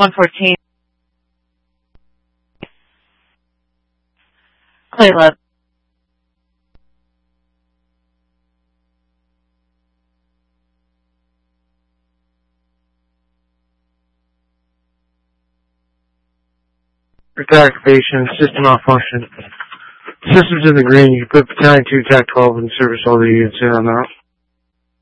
114. Clayla. Activation, system malfunction. System's in the green. You put Battalion 2 TAC 12 and service all the units in on that.